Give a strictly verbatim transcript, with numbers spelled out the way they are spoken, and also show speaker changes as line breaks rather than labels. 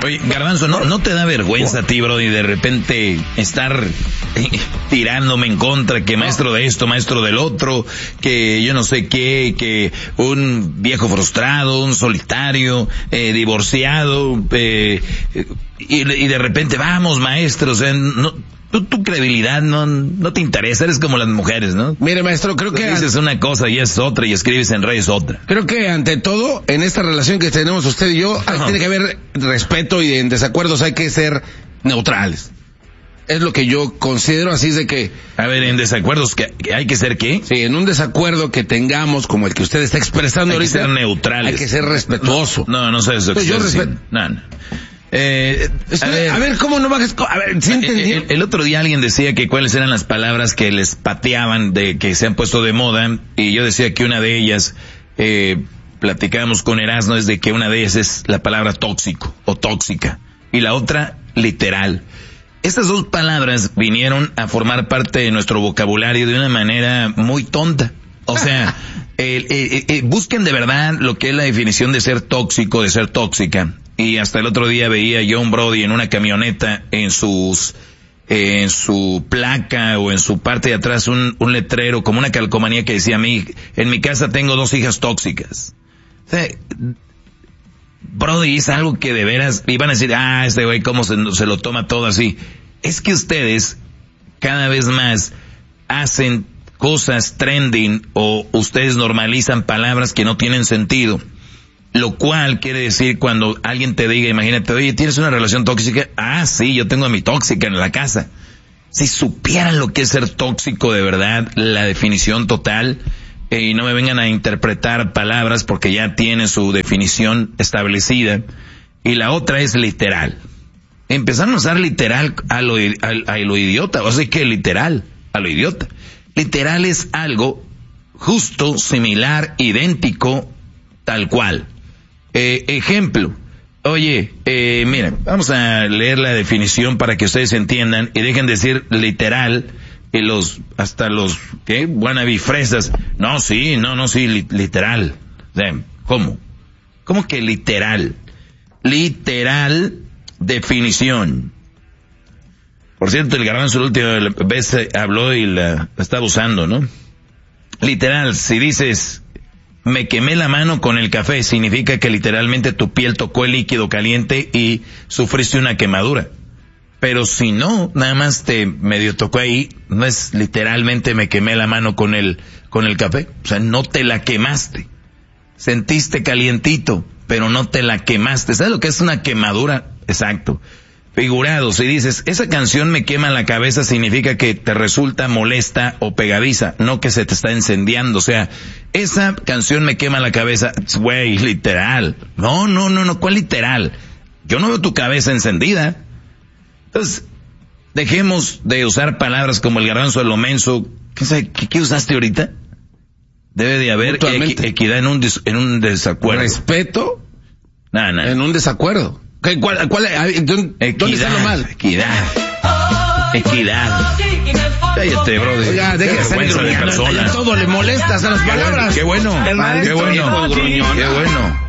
Oye, Garbanzo, ¿no, ¿no te da vergüenza a ti, bro, y de repente estar tirándome en contra, que maestro de esto, maestro del otro, que yo no sé qué, que un viejo frustrado, un solitario, eh, divorciado, eh, y, y de repente, vamos, maestro, o sea, no... Tu, tu credibilidad no, no te interesa, eres como las mujeres, ¿no?
Mire, maestro, creo que...
dices una cosa y es otra, y escribes en redes otra.
Creo que ante todo, en esta relación que tenemos usted y yo, uh-huh. tiene que haber respeto y en desacuerdos hay que ser neutrales. Es lo que yo considero, así es de que...
A ver, en desacuerdos, que, que hay que ser ¿qué?
Sí, en un desacuerdo que tengamos, como el que usted está expresando
hay
ahorita...
Hay que ser neutrales.
Hay que ser respetuoso.
No, no, no sé eso.
Pues yo respeto...
No, no. Eh,
a, ver, a ver, ¿cómo no bajas? A ver, ¿sí entendí?
El, el otro día alguien decía que cuáles eran las palabras que les pateaban, de que se han puesto de moda, y yo decía que una de ellas, eh, platicábamos con Erasmo, es de que una de ellas es la palabra tóxico o tóxica, y la otra literal. Estas dos palabras vinieron a formar parte de nuestro vocabulario de una manera muy tonta. O sea, eh, eh, eh, busquen de verdad lo que es la definición de ser tóxico, de ser tóxica. Y hasta el otro día veía yo a un brody en una camioneta, en sus, eh, en su placa o en su parte de atrás un, un letrero, como una calcomanía que decía a mí, en mi casa tengo dos hijas tóxicas. O sea, brody, es algo que de veras, iban a decir, ah, este güey cómo se, se lo toma todo así. Es que ustedes cada vez más hacen cosas trending o ustedes normalizan palabras que no tienen sentido. Lo cual quiere decir cuando alguien te diga, imagínate, oye, ¿tienes una relación tóxica? Ah, sí, yo tengo a mi tóxica en la casa. Si supieran lo que es ser tóxico de verdad, la definición total, eh, y no me vengan a interpretar palabras porque ya tiene su definición establecida. Y la otra es literal. Empezaron a usar literal a lo, a, a lo idiota, o sea que literal a lo idiota. Literal es algo justo, similar, idéntico, tal cual. Eh, ejemplo, oye, eh, miren, vamos a leer la definición para que ustedes entiendan y dejen de decir literal, y los, hasta los, ¿qué? Wannabe fresas. No, sí, no, no, sí, li, literal. O sea, ¿cómo? ¿Cómo que literal? Literal, definición. Por cierto, el Garbanzo la última vez habló y la, la estaba usando, ¿no? Literal, si dices... me quemé la mano con el café, significa que literalmente tu piel tocó el líquido caliente y sufriste una quemadura. Pero si no, nada más te medio tocó ahí, no es literalmente me quemé la mano con el, con el café. O sea, no te la quemaste. Sentiste calientito, pero no te la quemaste. ¿Sabes lo que es una quemadura? Exacto. Figurado, si dices, esa canción me quema la cabeza, significa que te resulta molesta o pegadiza, no que se te está incendiando. O sea, esa canción me quema la cabeza, güey, literal. No, no, no, no, ¿cuál literal? Yo no veo tu cabeza encendida. Entonces, dejemos de usar palabras como el Garbanzo de lo menso. ¿Qué, qué, qué usaste ahorita? Debe de haber equi, equidad en un, des, en un desacuerdo.
¿Respeto?
Nada, nada.
En un desacuerdo. ¿Cuál, cuál, ¿Dónde,
equidad,
¿dónde está lo mal?
Equidad. Equidad. Cállate, bro.
Oiga, deja de
persona.
Todo le molesta a las palabras.
Qué bueno. Qué bueno. Qué bueno. Qué bueno.